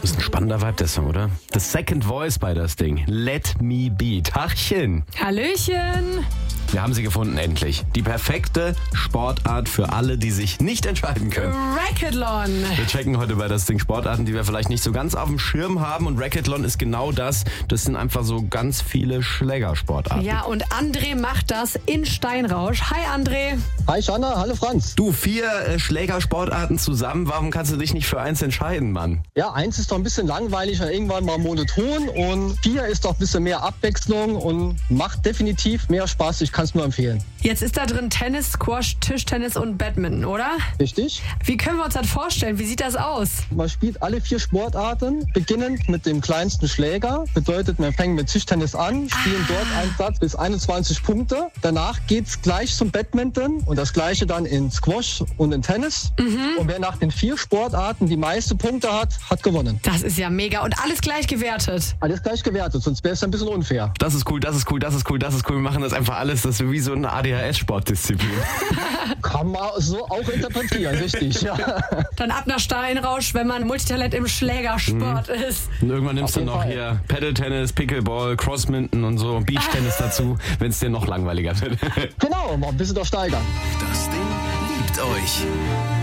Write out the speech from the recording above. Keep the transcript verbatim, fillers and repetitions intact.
Das ist ein spannender Vibe, der Song, oder? The Second Voice bei das Ding. Let Me Be. Tachchen. Hallöchen. Wir haben sie gefunden, endlich. Die perfekte Sportart für alle, die sich nicht entscheiden können. Racathlon. Wir checken heute bei das Ding Sportarten, die wir vielleicht nicht so ganz auf dem Schirm haben. Und Racathlon ist genau das. Das sind einfach so ganz viele Schlägersportarten. Ja, und André macht das in Steinrausch. Hi, André. Hi, Shanna. Hallo, Franz. Du, vier äh, Schlägersportarten zusammen. Warum kannst du dich nicht für eins entscheiden, Mann? Ja, eins ist doch ein bisschen langweilig und irgendwann mal monoton. Und vier ist doch ein bisschen mehr Abwechslung und macht definitiv mehr Spaß. Ich kann es nur empfehlen. Jetzt ist da drin Tennis, Squash, Tischtennis und Badminton, oder? Richtig. Wie können wir uns das vorstellen? Wie sieht das aus? Man spielt alle vier Sportarten, beginnend mit dem kleinsten Schläger. Bedeutet, wir fangen mit Tischtennis an, spielen ah. dort einen Satz bis einundzwanzig Punkte. Danach geht's gleich zum Badminton und das gleiche dann in Squash und in Tennis. Mhm. Und wer nach den vier Sportarten die meisten Punkte hat, hat gewonnen. Das ist ja mega. Und alles gleich gewertet? Alles gleich gewertet, sonst wäre es ein bisschen unfair. Das ist cool, das ist cool, das ist cool, das ist cool. Wir machen das einfach alles. Das ist wie so eine A D H S-Sportdisziplin. Kann man so auch interpretieren, richtig. Ja. Dann ab nach Steinrausch, wenn man Multitalent im Schlägersport mhm. ist. Und irgendwann nimmst du noch Fall. hier Paddle-Tennis, Pickleball, Crossminton und so, Beach-Tennis dazu, wenn es dir noch langweiliger wird. Genau, mal ein bisschen doch steigern. Das Ding liebt euch.